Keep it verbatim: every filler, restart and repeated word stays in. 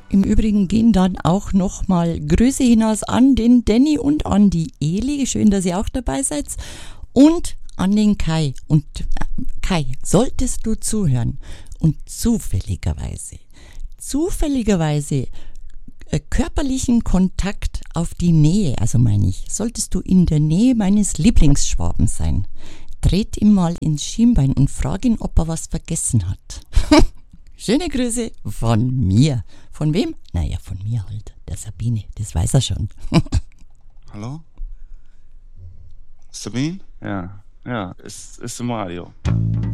Im Übrigen gehen dann auch nochmal Grüße hinaus an den Danny und an die Eli. Schön, dass ihr auch dabei seid. Und an den Kai. Und äh, Kai, solltest du zuhören und zufälligerweise, zufälligerweise äh, körperlichen Kontakt auf die Nähe, also meine ich, solltest du in der Nähe meines Lieblingsschwaben sein, dreht ihm mal ins Schienbein und frag ihn, ob er was vergessen hat. Schöne Grüße von mir. Von wem? Naja, von mir halt. Der Sabine, das weiß er schon. Hallo? Sabine? Ja, ja, ist, ist Mario.